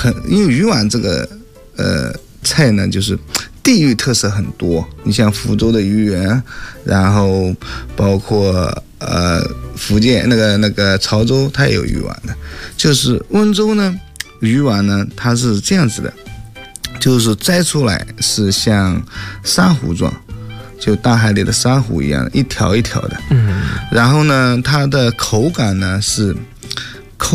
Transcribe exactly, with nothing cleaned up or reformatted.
很因为鱼丸这个呃菜呢，就是地域特色很多。你像福州的鱼圆，然后包括呃福建那个那个潮州，它也有鱼丸的。就是温州呢，鱼丸呢，它是这样子的，就是摘出来是像珊瑚状，就大海里的珊瑚一样，一条一条的。嗯。然后呢，它的口感呢是